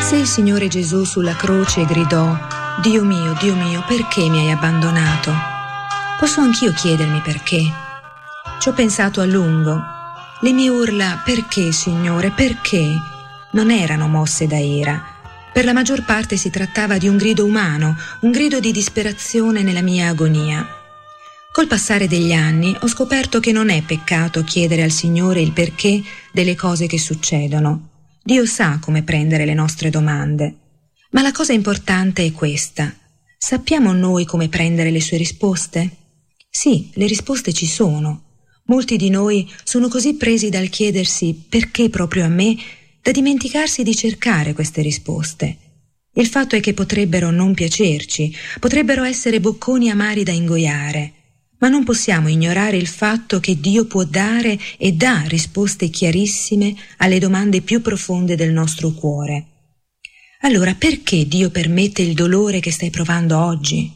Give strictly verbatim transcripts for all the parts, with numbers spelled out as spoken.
Se il Signore Gesù sulla croce gridò: Dio mio, Dio mio, perché mi hai abbandonato? Posso anch'io chiedermi perché? Ci ho pensato a lungo. Le mie urla perché, Signore, perché? Non erano mosse da ira. Per la maggior parte si trattava di un grido umano, un grido di disperazione nella mia agonia. Col passare degli anni ho scoperto che non è peccato chiedere al Signore il perché delle cose che succedono. Dio sa come prendere le nostre domande. Ma la cosa importante è questa. Sappiamo noi come prendere le sue risposte? Sì, le risposte ci sono. Molti di noi sono così presi dal chiedersi perché proprio a me, da dimenticarsi di cercare queste risposte. Il fatto è che potrebbero non piacerci, potrebbero essere bocconi amari da ingoiare, ma non possiamo ignorare il fatto che Dio può dare e dà risposte chiarissime alle domande più profonde del nostro cuore. Allora, perché Dio permette il dolore che stai provando oggi?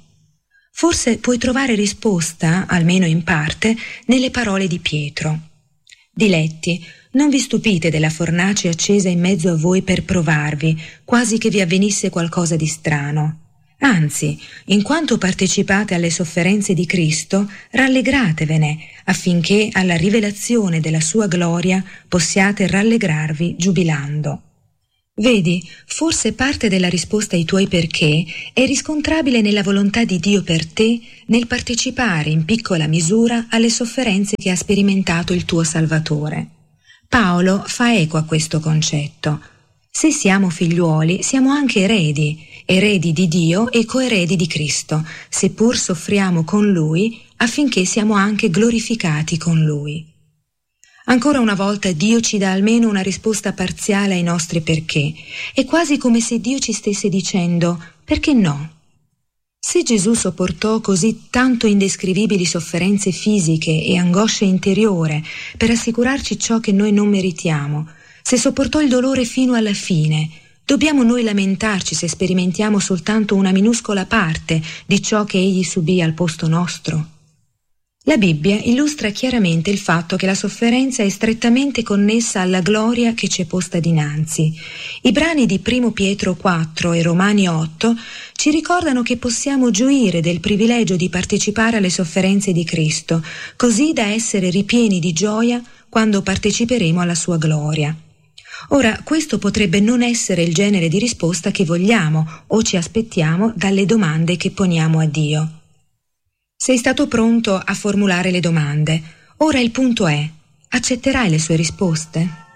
Forse puoi trovare risposta, almeno in parte, nelle parole di Pietro. Diletti, non vi stupite della fornace accesa in mezzo a voi per provarvi, quasi che vi avvenisse qualcosa di strano. Anzi, in quanto partecipate alle sofferenze di Cristo, rallegratevene, affinché alla rivelazione della sua gloria possiate rallegrarvi giubilando. Vedi, forse parte della risposta ai tuoi perché è riscontrabile nella volontà di Dio per te nel partecipare in piccola misura alle sofferenze che ha sperimentato il tuo Salvatore. Paolo fa eco a questo concetto. Se siamo figliuoli, siamo anche eredi, eredi di Dio e coeredi di Cristo, seppur soffriamo con Lui, affinché siamo anche glorificati con Lui. Ancora una volta Dio ci dà almeno una risposta parziale ai nostri perché. È quasi come se Dio ci stesse dicendo: perché no? Se Gesù sopportò così tanto indescrivibili sofferenze fisiche e angoscia interiore per assicurarci ciò che noi non meritiamo, se sopportò il dolore fino alla fine, dobbiamo noi lamentarci se sperimentiamo soltanto una minuscola parte di ciò che egli subì al posto nostro? La Bibbia illustra chiaramente il fatto che la sofferenza è strettamente connessa alla gloria che ci è posta dinanzi. I brani di primo Pietro quattro e Romani otto ci ricordano che possiamo gioire del privilegio di partecipare alle sofferenze di Cristo, così da essere ripieni di gioia quando parteciperemo alla sua gloria. Ora, questo potrebbe non essere il genere di risposta che vogliamo o ci aspettiamo dalle domande che poniamo a Dio. Sei stato pronto a formulare le domande. Ora il punto è: accetterai le sue risposte?